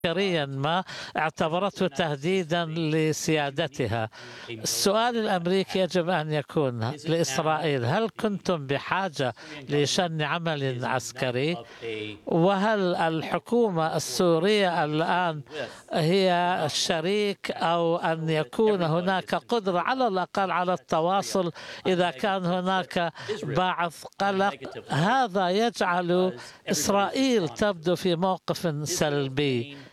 عسكريا ما اعتبرته تهديدا لسيادتها. السؤال الأمريكي يجب أن يكون لإسرائيل: هل كنتم بحاجة لشن عمل عسكري؟ وهل الحكومة السورية الآن هي الشريك، أو أن يكون هناك قدرة على الأقل على التواصل إذا كان هناك بعض قلق؟ هذا يجعل إسرائيل تبدو في موقف سلبي.